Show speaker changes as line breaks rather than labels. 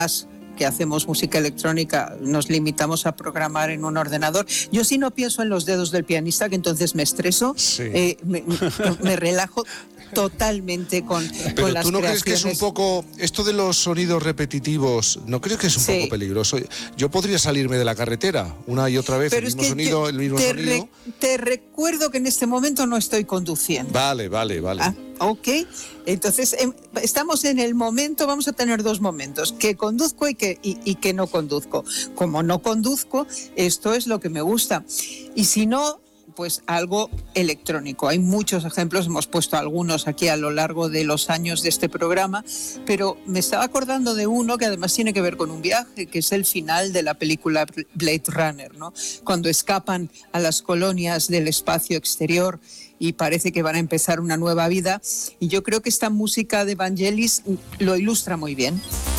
que hacemos música electrónica nos limitamos a programar en un ordenador. Yo sí no pienso en los dedos del pianista, que entonces me estreso,
Sí.
me relajo totalmente con
Pero
las
¿tú no crees
creaciones.
que es un poco, esto de los sonidos repetitivos, no crees que es un poco peligroso? Yo podría salirme de la carretera una y otra vez,
Pero
el mismo sonido, el mismo sonido.
Te recuerdo que en este momento no estoy conduciendo.
Vale.
Ok, entonces estamos en el momento, vamos a tener dos momentos, que conduzco y que no conduzco. Como no conduzco, esto es lo que me gusta. Y si no, pues algo electrónico. Hay muchos ejemplos, hemos puesto algunos aquí a lo largo de los años de este programa, pero me estaba acordando de uno que además tiene que ver con un viaje, que es el final de la película Blade Runner, ¿no? Cuando escapan a las colonias del espacio exterior y parece que van a empezar una nueva vida. Y yo creo que esta música de Vangelis lo ilustra muy bien.